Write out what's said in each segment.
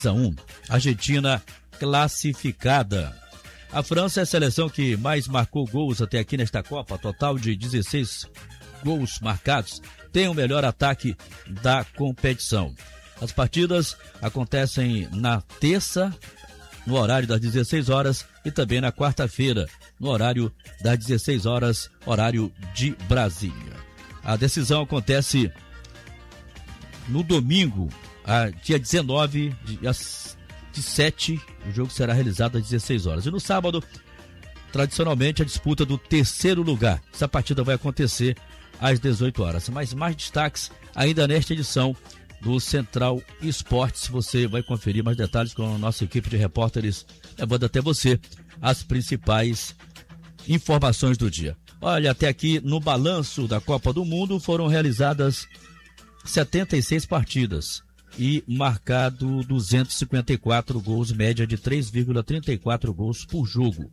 1. Argentina classificada. A França é a seleção que mais marcou gols até aqui nesta Copa, total de 16 gols marcados, tem o melhor ataque da competição. As partidas acontecem na terça, no horário das 16 horas, e também na quarta-feira, no horário das 16 horas, horário de Brasília. A decisão acontece no domingo, dia 19 de 7, o jogo será realizado às 16 horas. E no sábado, tradicionalmente, a disputa do terceiro lugar. Essa partida vai acontecer às 18 horas. Mas mais destaques ainda nesta edição do Central Esportes. Você vai conferir mais detalhes com a nossa equipe de repórteres, levando até você as principais informações do dia. Olha, até aqui no balanço da Copa do Mundo foram realizadas 76 partidas e marcado 254 gols, média de 3,34 gols por jogo.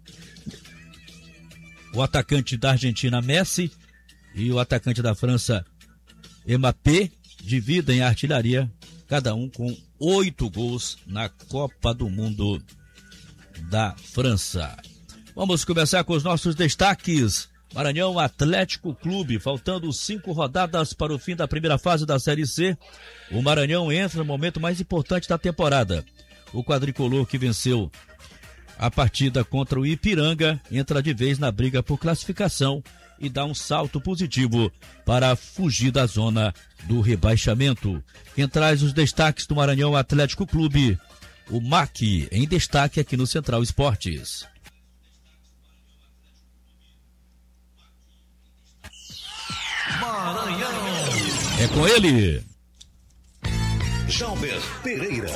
O atacante da Argentina, Messi, e o atacante da França, Mbappé, dividem a artilharia, cada um com 8 gols na Copa do Mundo da França. Vamos começar com os nossos destaques. Maranhão Atlético Clube, faltando 5 rodadas para o fim da primeira fase da Série C, o Maranhão entra no momento mais importante da temporada. O quadricolor, que venceu a partida contra o Ipiranga, entra de vez na briga por classificação e dá um salto positivo para fugir da zona do rebaixamento. Quem traz os destaques do Maranhão Atlético Clube, o MAC, em destaque aqui no Central Esportes. Maranhão. É com ele, Jalber Pereira.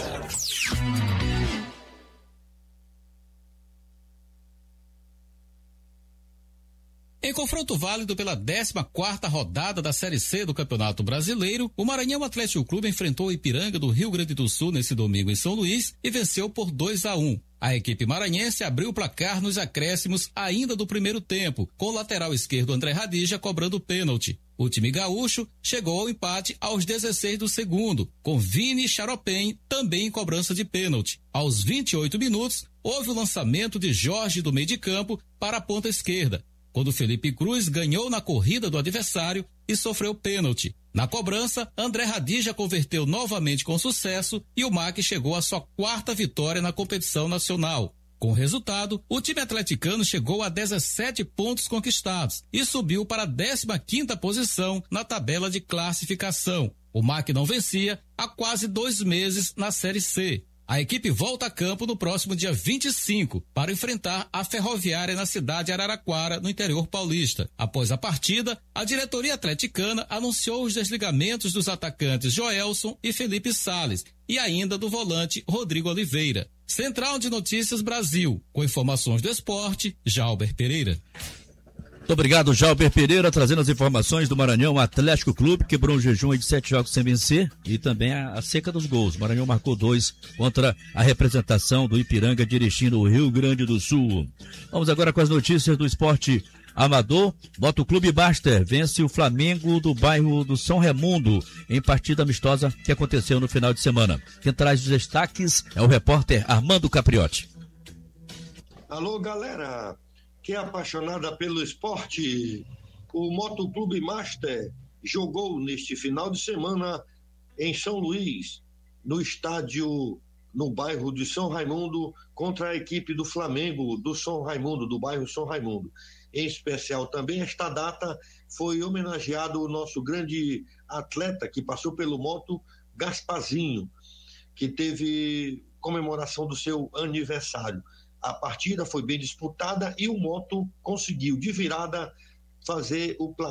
Em confronto válido pela 14ª rodada da Série C do Campeonato Brasileiro, o Maranhão Atlético Clube enfrentou o Ipiranga do Rio Grande do Sul nesse domingo em São Luís e venceu por 2-1. A equipe maranhense abriu o placar nos acréscimos ainda do primeiro tempo, com o lateral esquerdo André Radija cobrando pênalti. O time gaúcho chegou ao empate aos 16 do segundo, com Vini Charopem também em cobrança de pênalti. Aos 28 minutos, houve o lançamento de Jorge do meio de campo para a ponta esquerda, quando Felipe Cruz ganhou na corrida do adversário e sofreu pênalti. Na cobrança, André Radija converteu novamente com sucesso e o MAC chegou à sua 4ª vitória na competição nacional. Com o resultado, o time atleticano chegou a 17 pontos conquistados e subiu para a 15ª posição na tabela de classificação. O MAC não vencia há quase 2 meses na Série C. A equipe volta a campo no próximo dia 25 para enfrentar a Ferroviária na cidade de Araraquara, no interior paulista. Após a partida, a diretoria atleticana anunciou os desligamentos dos atacantes Joelson e Felipe Sales e ainda do volante Rodrigo Oliveira. Central de Notícias Brasil, com informações do esporte, Jalber Pereira. Muito obrigado, Jalber Pereira, trazendo as informações do Maranhão Atlético Clube, quebrou um jejum de 7 jogos sem vencer, e também a seca dos gols. O Maranhão marcou 2 contra a representação do Ipiranga de Erechim, no Rio Grande do Sul. Vamos agora com as notícias do esporte amador. Motoclube Baster vence o Flamengo do bairro do São Raimundo em partida amistosa que aconteceu no final de semana. Quem traz os destaques é o repórter Armando Capriotti. Alô, galera que é apaixonada pelo esporte. O Motoclube Master jogou neste final de semana em São Luís, no estádio, no bairro de São Raimundo, contra a equipe do Flamengo do São Raimundo, do bairro São Raimundo. Em especial também esta data foi homenageado o nosso grande atleta que passou pelo moto, Gasparzinho, que teve comemoração do seu aniversário. A partida foi bem disputada e o Moto conseguiu, de virada, fazer o placar.